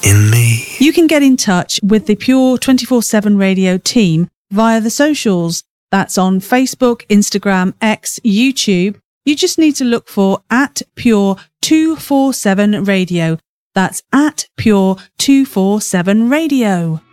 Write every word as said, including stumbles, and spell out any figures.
in me. You can get in touch with the Pure twenty-four seven Radio team via the socials. That's on Facebook, Instagram, X, YouTube. You just need to look for at Pure two forty-seven Radio. That's at Pure two forty-seven Radio.